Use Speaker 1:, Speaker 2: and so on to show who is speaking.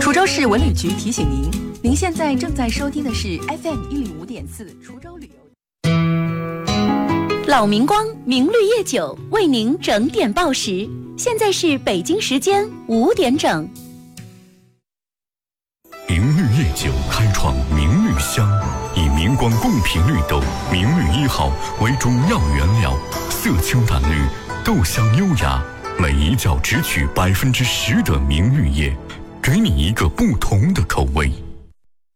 Speaker 1: 滁州市文旅局提醒您，您现在正在收听的是 FM105.4滁州旅游。
Speaker 2: 老明光明绿夜酒为您整点报时，现在是北京时间5点整。
Speaker 3: 明绿夜酒开创明绿香，以明光贡品绿豆明绿1号为主要原料，色清淡绿，豆香优雅，每一窖只取10%的明绿叶，给你一个不同的口味。